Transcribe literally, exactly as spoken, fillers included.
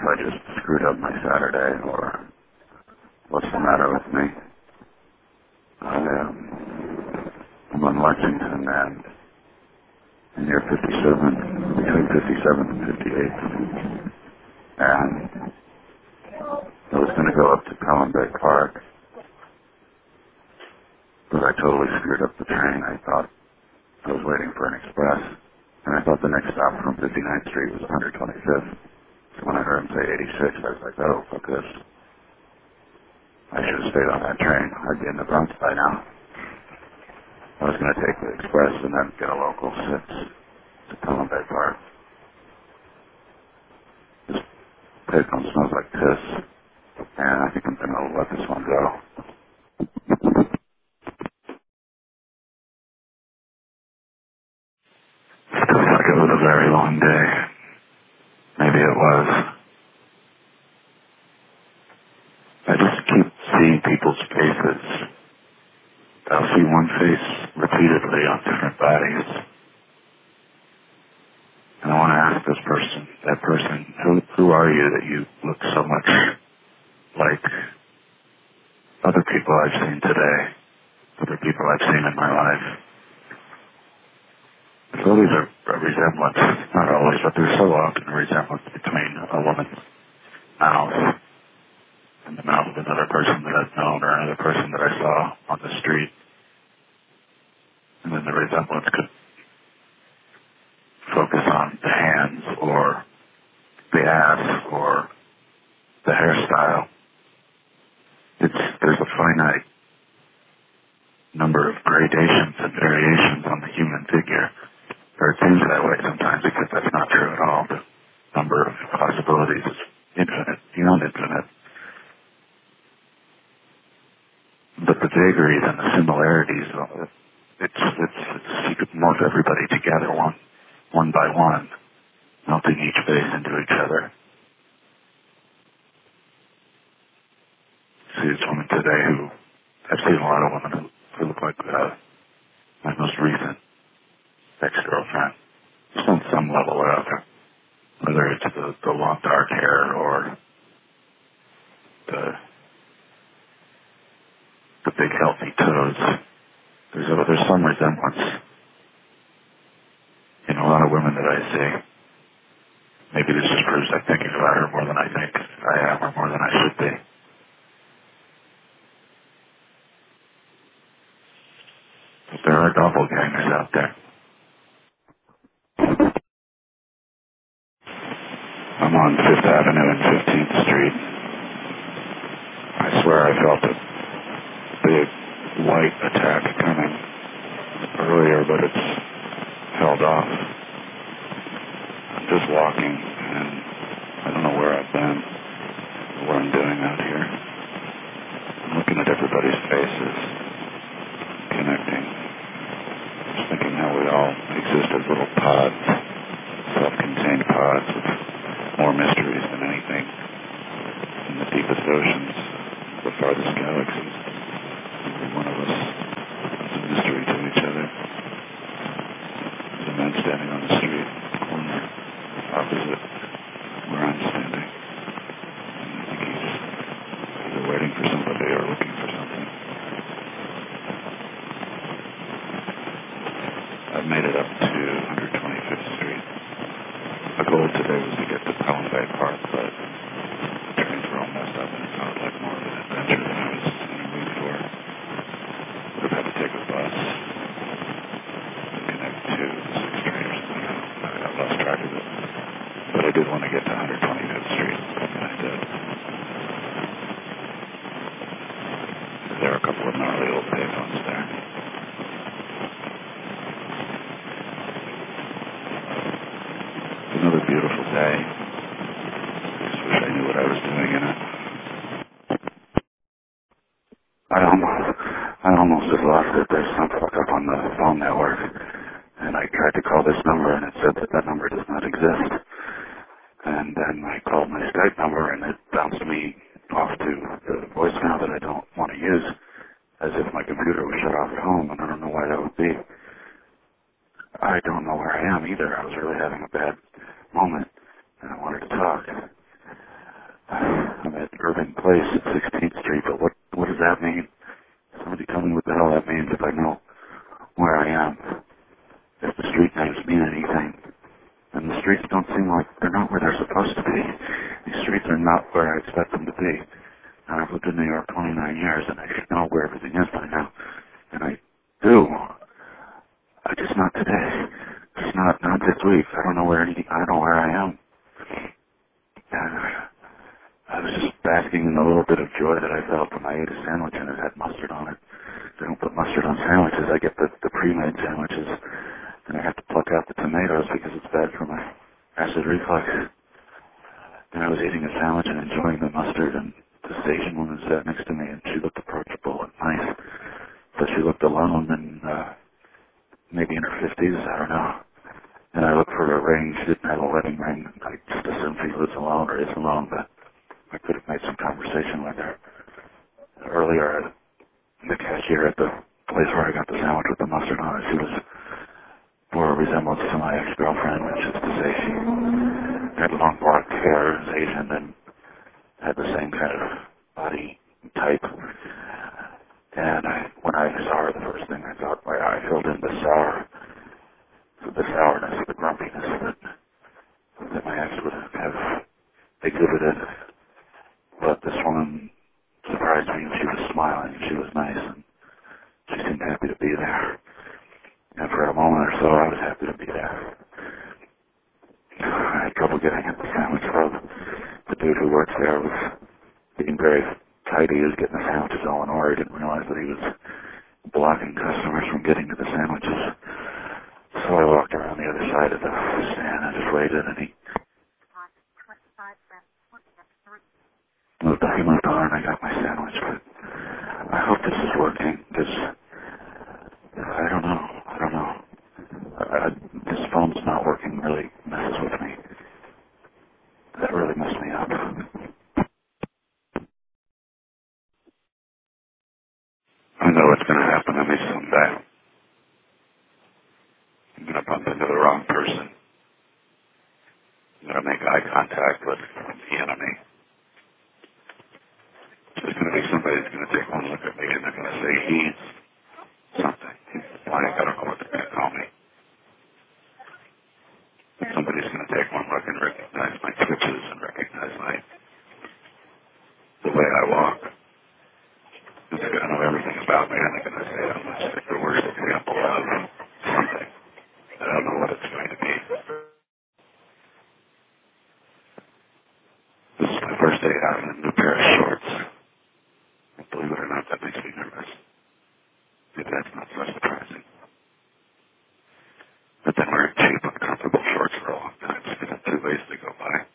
if I just screwed up my Saturday or what's the matter with me. I, um, I'm on Lexington and near fifty-seven, between fifty-seventh and fifty-eighth. And I was going to go up to Pelham Bay Park, but I totally screwed up the train. I thought I was waiting for an express, and I thought the next stop from fifty-ninth Street was one twenty-fifth. So when I heard him say eighty-six, I was like, oh, fuck this. I should have stayed on that train. I'd be in the Bronx by now. I was going to take the express and then get a local six to Pelham Bay Park. This payphone smells like piss, and I think I'm going to let this one go. Feels like it was a very long day. Maybe it was. I just keep seeing people's faces. I'll see one face repeatedly on different bodies. And I want to ask this person, that person, who, who are you that you look so much like other people I've seen today, other people I've seen in my life? There's always a, a resemblance, not always, but there's so often a resemblance between a woman's mouth and the mouth of another person that I've known or another person that I saw on the street. And then the resemblance could focus on the hands or the ass or the hairstyle. It's, there's a finite number of gradations and variations on the human figure. Or it seems that way sometimes, because that's not true at all. The number of possibilities is infinite, beyond infinite. But the vagaries and the similarities, it's, it's, it's you could morph everybody together one, one by one, melting each face into each other. See this woman today who, I've seen a lot of women who, who look like uh, my most recent ex-girlfriend. Just on some level or other. Whether it's the, the long dark hair or the the big healthy toes. There's a, there's some resemblance in a lot of women that I see. Maybe this just proves I'm thinking about her more than I think I am or more than I should be. But there are doppelgangers out there. I'm on Fifth Avenue and fifteenth Street. I swear I felt a big light attack coming earlier, but it's held off. I'm just walking, and I don't know where I've been, or what I'm doing out here. I'm looking at everybody's faces, connecting. Just thinking how we all exist as little pods, self-contained pods with more mysteries than anything in the deepest oceans, the farthest galaxies. Every one of us is a mystery to each other. There's a man standing on the street corner opposite where I'm standing. And I think he's either waiting for somebody or looking for something. I've made it up to one twenty-fifth Street. The goal today was to get to Pelham Bay Park, but the trains were all messed up and it sounded like more of an adventure than I was in a mood for. Would have had to take a bus and connect to the six train or something. I, don't, I lost track of it. But I did want to get to one twenty-fifth Street, and I did. There are a couple of gnarly old payphones there. Another beautiful day. I just wish I knew what I was doing in it. I almost, I almost just lost it. There's some fuck up on the phone network. And I tried to call this number and it said that that number does not exist. And then I called my Skype number and it bounced me off to the voicemail that I don't want to use, as if my computer was shut off at home, and I don't know why that would be. I don't know where I am either. I was really having a bad moment, and I wanted to talk. Irving Place at sixteenth Street, but what, what does that mean? Somebody tell me what the hell that means if I know where I am. If the street names mean anything. And the streets don't seem like they're not where they're supposed to be. These streets are not where I expect them to be. And I've lived in New York twenty-nine years, and I should know where everything is by now. And I do. I just not today. Just not not this week. I don't know where anything. I don't know where I am. And I was just basking in the little bit of joy that I felt when I ate a sandwich and it had mustard on it. They don't put mustard on sandwiches. I get the, the pre-made sandwiches, and I have to pluck out the tomatoes because it's bad for my acid reflux. And I was eating a sandwich and enjoying the mustard, and this Asian woman sat next to me, and she looked approachable and nice, but she looked alone and uh, maybe in her fifties, I don't know. And I looked for a ring. She didn't have a wedding ring. I just assumed she was alone or is alone, but I could have made some conversation with her. Earlier, the cashier at the place where I got the sandwich with the mustard on it, she was more a resemblance to my ex-girlfriend, which is to say she had long black hair, was Asian, and had the same kind of body type. And I, when I saw her, the first thing I thought, my eye filled in the sour, the sourness, the grumpiness that, that my ex would have exhibited. But this woman surprised me, and she was smiling, and she was nice, and she seemed happy to be there. And for a moment or so, I was happy to be there. I had trouble getting at the sandwich club. The dude who works there was being very tidy. He was getting the sandwiches all in order. He didn't realize that he was blocking customers from getting to the sandwiches. So I walked around the other side of the stand and just waited, and he moved on, he moved on, and I got my sandwich. But I hope this is working, because I don't know. I don't know. I, I, this phone's not working really messes with me. That really messed me up. I know it's going to happen to me someday. I'm going to bump into the wrong person. I'm going to make eye contact with the enemy. There's going to be somebody who's going to take one look at me and they're going to say he's something. He's blank. I don't know what they're going to call me. But somebody's going to take one look and recognize my twitches and recognize my the way I walk. And they're going to know everything about me, and they're going to say I'm just the worst example of something. I don't know what it's going to be. This is my first day out in a new pair of shorts. Believe it or not, that makes me nervous. Maybe that's not so surprising. I've been wearing cheap, uncomfortable shorts for a long time, so there's two ways to go by.